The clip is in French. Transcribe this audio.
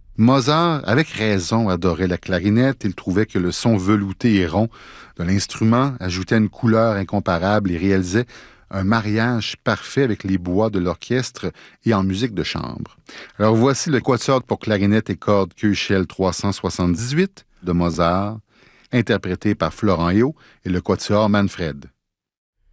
Mozart, avec raison, adorait la clarinette. Il trouvait que le son velouté et rond de l'instrument ajoutait une couleur incomparable et réalisait un mariage parfait avec les bois de l'orchestre et en musique de chambre. Alors voici le quatuor pour clarinette et cordes Köchel 378 de Mozart, interprété par Florent Héo et le quatuor Manfred.